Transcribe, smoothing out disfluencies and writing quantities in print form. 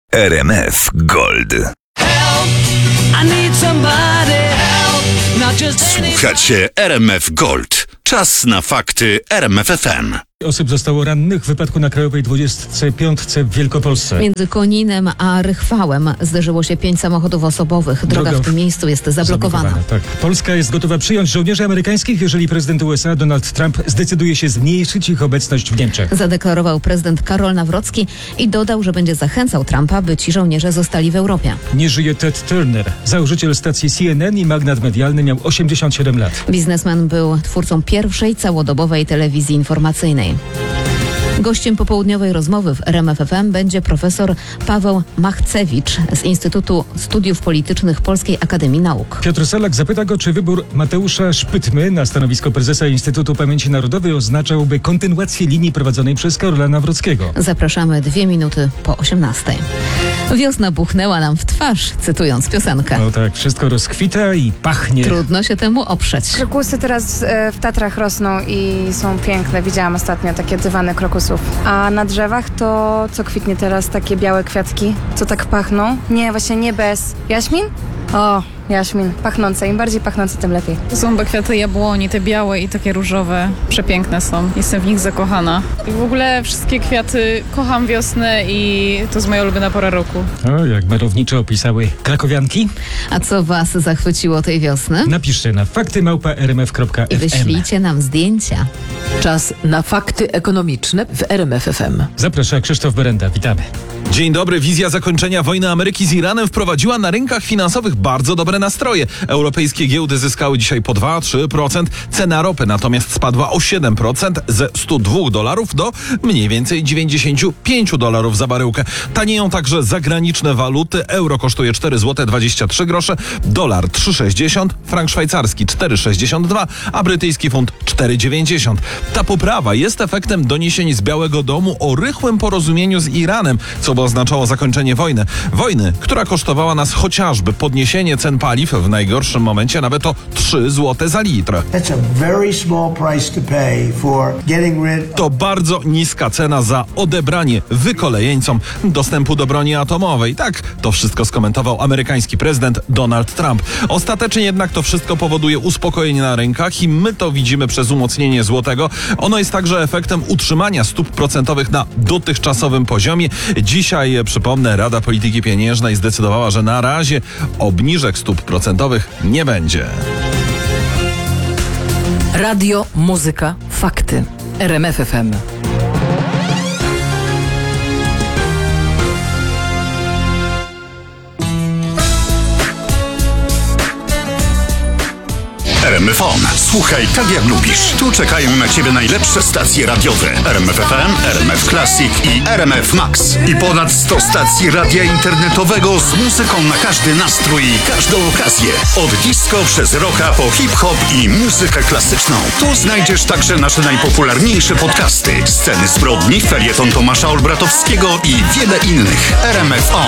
RMF Gold. Słuchacie RMF Gold. Czas na fakty RMF FM. Osób zostało rannych w wypadku na Krajowej 25 w Wielkopolsce. Między Koninem a Rychwałem zderzyło się 5 samochodów osobowych. Droga w tym miejscu jest zablokowana. Tak. Polska jest gotowa przyjąć żołnierzy amerykańskich, jeżeli prezydent USA Donald Trump zdecyduje się zmniejszyć ich obecność w Niemczech. Zadeklarował prezydent Karol Nawrocki i dodał, że będzie zachęcał Trumpa, by ci żołnierze zostali w Europie. Nie żyje Ted Turner. Założyciel stacji CNN i magnat medialny, miał 87 lat. Biznesmen był twórcą pierwszej całodobowej telewizji informacyjnej. Gościem popołudniowej rozmowy w RMF FM będzie profesor Paweł Machcewicz z Instytutu Studiów Politycznych Polskiej Akademii Nauk. Piotr Salak zapyta go, czy wybór Mateusza Szpytmy na stanowisko prezesa Instytutu Pamięci Narodowej oznaczałby kontynuację linii prowadzonej przez Karola Nawrockiego. Zapraszamy 2 minuty po 18. Wiosna buchnęła nam w twarz, cytując piosenkę. No tak, wszystko rozkwita i pachnie. Trudno się temu oprzeć. Krokusy teraz w Tatrach rosną i są piękne. Widziałam ostatnio takie dywany krokusów. A na drzewach to co kwitnie teraz? Takie białe kwiatki, co tak pachną? Nie, właśnie nie bez. Jaśmin? O, jaśmin. Pachnące. Im bardziej pachnące, tym lepiej. To są chyba kwiaty jabłoni, te białe i takie różowe. Przepiękne są. Jestem w nich zakochana. I w ogóle wszystkie kwiaty, kocham wiosnę i to jest moja ulubiona pora roku. O, jak malowniczo opisały krakowianki. A co was zachwyciło tej wiosny? Napiszcie na fakty@rmf.fm. I wyślijcie nam zdjęcia. Czas na fakty ekonomiczne w RMF FM. Zaprasza Krzysztof Berenda. Witamy. Dzień dobry. Wizja zakończenia wojny Ameryki z Iranem wprowadziła na rynkach finansowych bardzo dobre nastroje. Europejskie giełdy zyskały dzisiaj po 2-3%. Cena ropy natomiast spadła o 7% ze $102 do mniej więcej $95 za baryłkę. Tanieją także zagraniczne waluty. Euro kosztuje 4,23 zł, dolar 3,60, frank szwajcarski 4,62, a brytyjski funt 4,90. Ta poprawa jest efektem doniesień z Białego Domu o rychłym porozumieniu z Iranem, co by oznaczało zakończenie wojny. Wojny, która kosztowała nas chociażby podniesienie cen paliw w najgorszym momencie nawet o 3 zł za litr. To bardzo niska cena za odebranie wykolejeńcom dostępu do broni atomowej. Tak, to wszystko skomentował amerykański prezydent Donald Trump. Ostatecznie jednak to wszystko powoduje uspokojenie na rynkach i my to widzimy przez umocnienie złotego. Ono jest także efektem utrzymania stóp procentowych na dotychczasowym poziomie. Dzisiaj, przypomnę, Rada Polityki Pieniężnej zdecydowała, że na razie obniżek stóp procentowych nie będzie. Radio, muzyka, fakty. RMF FM. RMF On. Słuchaj tak jak lubisz. Tu czekają na Ciebie najlepsze stacje radiowe. RMF FM, RMF Classic i RMF Max. I ponad 100 stacji radia internetowego z muzyką na każdy nastrój i każdą okazję. Od disco przez rocka po hip-hop i muzykę klasyczną. Tu znajdziesz także nasze najpopularniejsze podcasty. Sceny zbrodni, felieton Tomasza Olbratowskiego i wiele innych. RMF On.